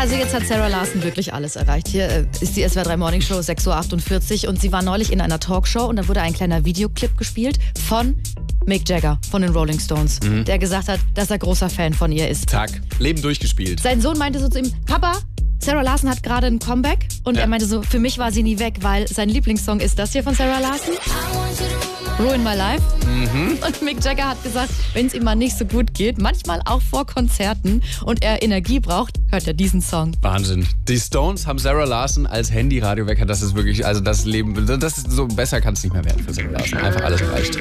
Also jetzt hat Sarah Larson wirklich alles erreicht. Hier ist die SWR 3 Morning Show, 6.48 Uhr und sie war neulich in einer Talkshow und da wurde ein kleiner Videoclip gespielt von Mick Jagger von den Rolling Stones, der gesagt hat, dass er großer Fan von ihr ist. Zack, Leben durchgespielt. Sein Sohn meinte so zu ihm, Papa, Sarah Larson hat gerade ein Comeback und er meinte so, für mich war sie nie weg, weil sein Lieblingssong ist das hier von Sarah Larson. Ruin My Life. Und Mick Jagger hat gesagt, wenn es ihm mal nicht so gut geht, manchmal auch vor Konzerten und er Energie braucht, hört er diesen Song. Wahnsinn. Die Stones haben Sarah Larson als Handy-Radiowecker. Das ist wirklich, also das Leben, das ist so, besser kann es nicht mehr werden für Sarah Larson. Einfach alles erreicht.